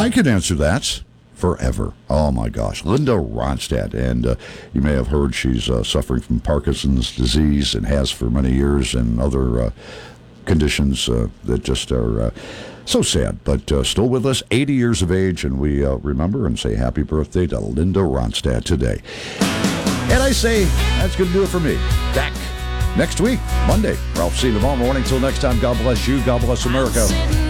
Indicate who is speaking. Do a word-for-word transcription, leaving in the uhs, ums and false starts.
Speaker 1: I could answer that. Forever. Oh, my gosh. Linda Ronstadt. And uh, you may have heard she's uh, suffering from Parkinson's disease and has for many years, and other uh, conditions uh, that just are uh, so sad. But uh, still with us, eighty years of age, and we uh, remember and say happy birthday to Linda Ronstadt today. And I say, that's going to do it for me. Back next week, Monday. Ralph C. tomorrow morning. Till next time, God bless you. God bless America.